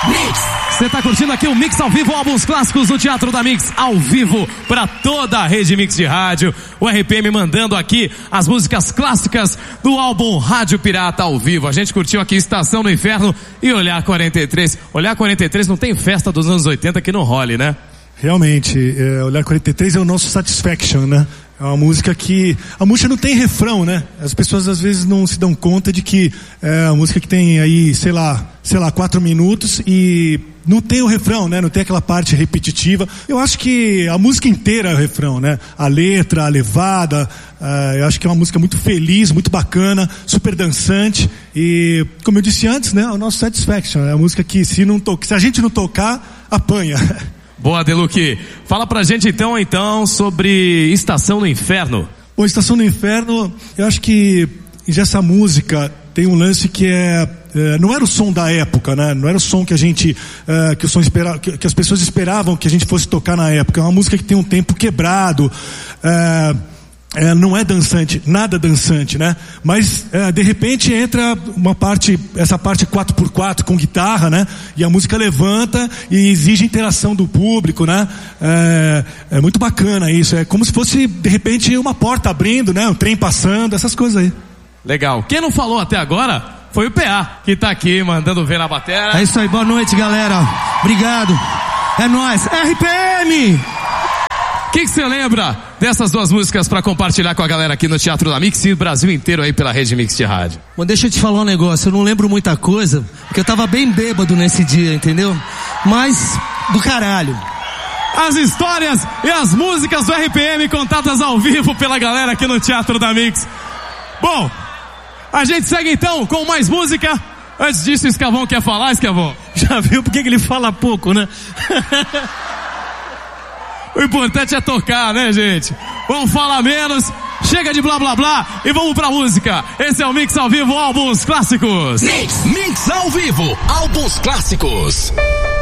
Você tá curtindo aqui o Mix ao vivo, álbuns clássicos do Teatro da Mix, ao vivo pra toda a rede Mix de rádio. O RPM mandando aqui as músicas clássicas do álbum Rádio Pirata ao vivo. A gente curtiu aqui Estação no Inferno e Olhar 43. Olhar 43 não tem festa dos anos 80 que não role, né? Realmente, Olhar 43 é o nosso Satisfaction, né? É uma música que... A música não tem refrão, né? As pessoas às vezes não se dão conta de que é uma música que tem aí, sei lá, 4 minutos e não tem o refrão, né? Não tem aquela parte repetitiva. Eu acho que a música inteira é o refrão, né? A letra, a levada, eu acho que é uma música muito feliz, muito bacana, super dançante e, como eu disse antes, né? O nosso Satisfaction é a música que se a gente não tocar, apanha. Boa, Deluque. Fala pra gente então sobre Estação no Inferno. Bom, Estação no Inferno, eu acho que essa música tem um lance que não era o som da época, né? Não era o som que a gente, que as pessoas esperavam que a gente fosse tocar na época. É uma música que tem um tempo quebrado, não é dançante, nada dançante, né? Mas de repente entra essa parte 4x4 com guitarra, né? E a música levanta e exige interação do público, né? É muito bacana isso, é como se fosse de repente uma porta abrindo, né? Um trem passando, essas coisas aí. Legal. Quem não falou até agora foi o PA, que tá aqui mandando ver na bateria. É isso aí, boa noite, galera. Obrigado. É nóis. RPM! O que você lembra dessas duas músicas pra compartilhar com a galera aqui no Teatro da Mix e o Brasil inteiro aí pela rede Mix de rádio? Bom, deixa eu te falar um negócio, eu não lembro muita coisa, porque eu tava bem bêbado nesse dia, entendeu? Mas, do caralho. As histórias e as músicas do RPM contadas ao vivo pela galera aqui no Teatro da Mix. Bom, a gente segue então com mais música. Antes disso, o Escavão quer falar, Escavão? Já viu por que ele fala pouco, né? O importante é tocar, né, gente? Vamos falar menos, chega de blá blá blá e vamos pra música. Esse é o Mix ao vivo, álbuns clássicos. Mix ao vivo, álbuns clássicos.